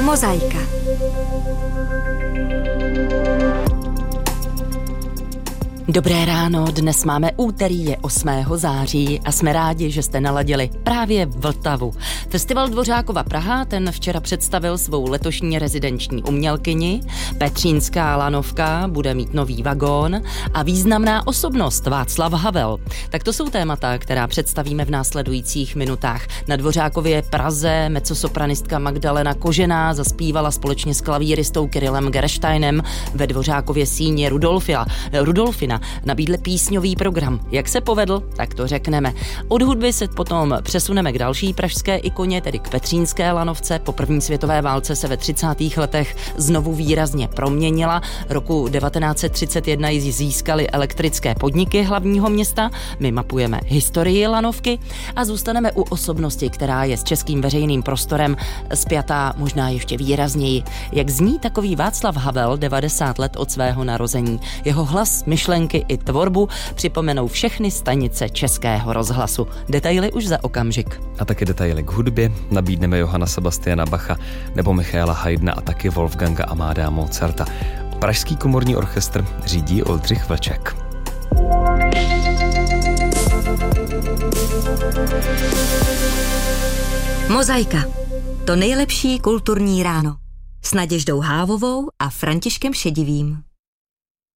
Mozaika. Dobré ráno, dnes máme úterý, je 8. září a jsme rádi, že jste naladili právě Vltavu. Festival Dvořákova Praha, ten včera představil svou letošní rezidenční umělkyni. Petřínská lanovka bude mít nový vagón a významná osobnost Václav Havel. Tak to jsou témata, která představíme v následujících minutách. Na Dvořákově Praze mezzosopranistka Magdalena Kožená zaspívala společně s klavíristou Kirillem Gersteinem, ve Dvořákově síni Rudolfina nabídli písňový program. Jak se povedl, tak to řekneme. Od hudby se potom přesuneme k další pražské ikoně, tedy k Petřínské lanovce. Po první světové válce se ve 30. letech znovu výrazně proměnila. Roku 1931 ji získali elektrické podniky hlavního města. My mapujeme historii lanovky a zůstaneme u osobnosti, která je s českým veřejným prostorem spjatá možná ještě výrazněji. Jak zní takový Václav Havel 90 let od svého narození. Jeho hlas, myšlenky i tvorbu připomenou všechny stanice Českého rozhlasu. Detaily už za okamžik. A taky detaily k hudbě nabídneme Johanna Sebastiana Bacha nebo Michaela Haydna a taky Wolfganga Amadea Mozarta. Pražský komorní orchestr řídí Oldřich Vlček. Mozaika. To nejlepší kulturní ráno. S Naděždou Hávovou a Františkem Šedivým.